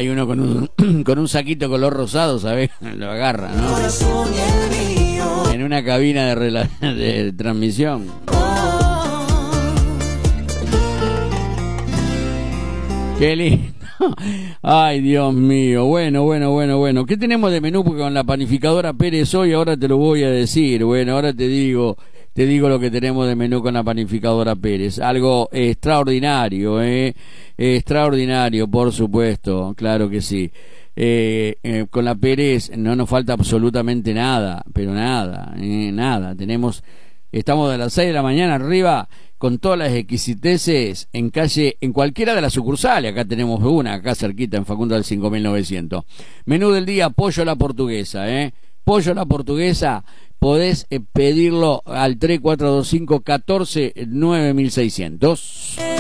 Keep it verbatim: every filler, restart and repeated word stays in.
hay uno con un, con un saquito color rosado, ¿sabes? Lo agarra, ¿no? En una cabina de, rela de transmisión. Qué lindo. Ay, Dios mío. Bueno, bueno, bueno, bueno. ¿Qué tenemos de menú con la panificadora Pérez hoy? Ahora te lo voy a decir. Bueno, ahora te digo, te digo lo que tenemos de menú con la panificadora Pérez. Algo extraordinario, ¿eh? Extraordinario, por supuesto. Claro que sí. Eh, eh, con la Pérez no nos falta absolutamente nada, pero nada, eh, nada. Tenemos, estamos de las seis de la mañana arriba con todas las exquisiteces en calle, en cualquiera de las sucursales. Acá tenemos una, acá cerquita en Facundo del cinco mil novecientos. Menú del día, pollo a la portuguesa, ¿eh? Pollo a la portuguesa, podés eh, pedirlo al tres cuatro dos cinco, uno cuatro, nueve seiscientos.